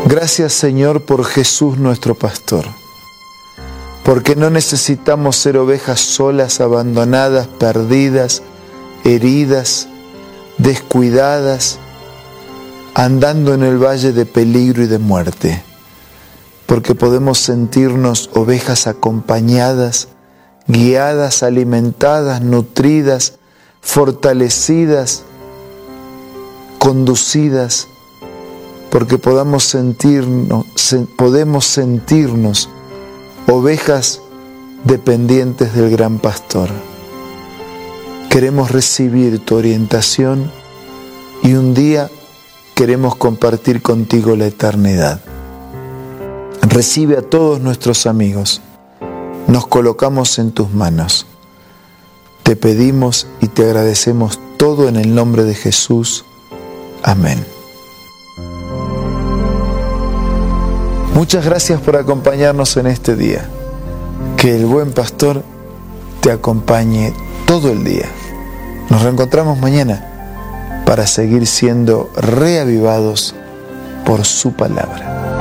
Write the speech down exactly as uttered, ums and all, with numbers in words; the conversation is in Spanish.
Gracias, Señor, por Jesús nuestro pastor, porque no necesitamos ser ovejas solas, abandonadas, perdidas, heridas, descuidadas, andando en el valle de peligro y de muerte, porque podemos sentirnos ovejas acompañadas, guiadas, alimentadas, nutridas, fortalecidas, conducidas, porque podamos sentirnos, podemos sentirnos ovejas dependientes del gran pastor. Queremos recibir tu orientación y un día queremos compartir contigo la eternidad. Recibe a todos nuestros amigos. Nos colocamos en tus manos. Te pedimos y te agradecemos todo en el nombre de Jesús. Amén. Muchas gracias por acompañarnos en este día. Que el buen pastor te acompañe todo el día. Nos reencontramos mañana para seguir siendo reavivados por su palabra.